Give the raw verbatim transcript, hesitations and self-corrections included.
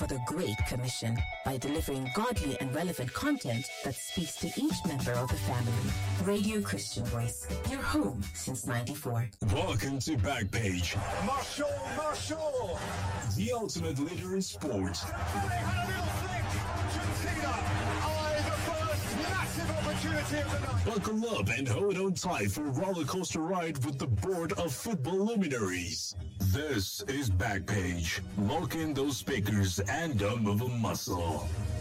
for the Great Commission by delivering godly and relevant content that speaks to each member of the family. Radio Christian Voice, your home since ninety-four. Welcome to Backpage. Marshall, Marshall! The ultimate leader in sport. They had a little flick. Argentina are the first massive opportunity of the night. Buckle up and hold on tight for a roller coaster ride with the board of football luminaries. This is Backpage. Lock in those speakers and don't move a muscle.